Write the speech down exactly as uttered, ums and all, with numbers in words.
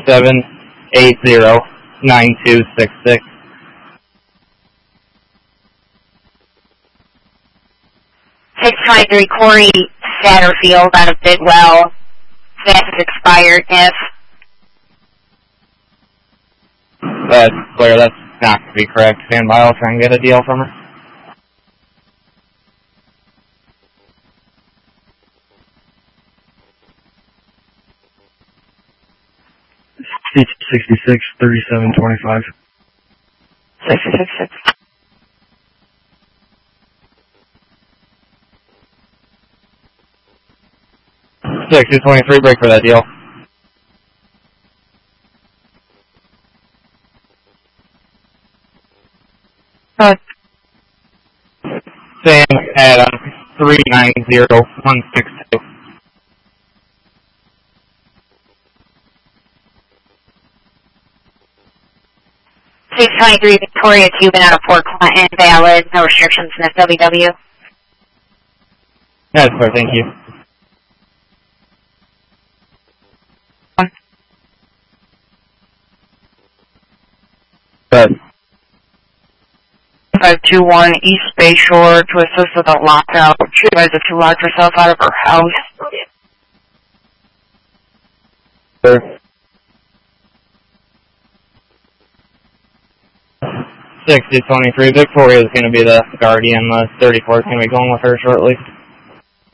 seven eight zero nine two six six. six twenty-three, Corey Satterfield out of Bidwell. That is expired, F. That's clear, that's not going to be correct. Stand by, I'll try and get a deal from her. sixty-six, thirty-seven, twenty-five. sixty-six, six. six two twenty-three, break for that deal. Huh. Sam Adam, three nine zero one six two. six twenty-three, Victoria Cuban out of Port Clinton, valid, no restrictions in F W W. That's clear, thank you. Good. five two one East Bay Shore to assist with a lockout. She advised to lock herself out of her house. Sure. six two twenty-three, Victoria is going to be the guardian. The thirty-four is going to be going with her shortly.